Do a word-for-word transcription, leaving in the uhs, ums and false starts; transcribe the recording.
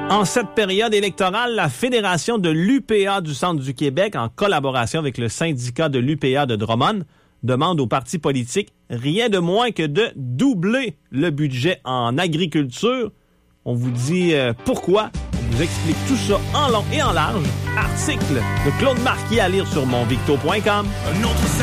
En cette période électorale, la Fédération de l'U P A du Centre du Québec, en collaboration avec le syndicat de l'U P A de Drummond, demande aux partis politiques rien de moins que de doubler le budget en agriculture. On vous dit euh, pourquoi. On vous explique tout ça en long et en large. Article de Claude Marquis à lire sur monvicto point com. Un autre